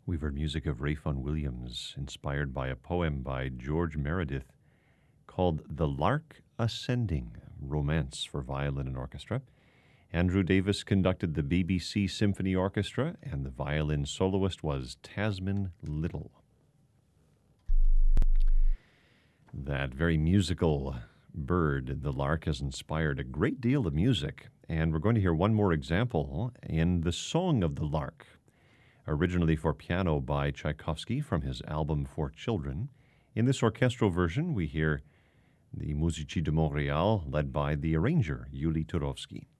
We've heard music of Rayfun Williams, inspired by a poem by George Meredith called The Lark Ascending, Romance for Violin and Orchestra. Andrew Davis conducted the BBC Symphony Orchestra, and the violin soloist was Tasman Little. That very musical bird, the lark, has inspired a great deal of music, and we're going to hear one more example in The Song of the Lark, originally for piano by Tchaikovsky from his album for children. In this orchestral version, we hear the Musici de Montréal, led by the arranger, Yuli Turovsky.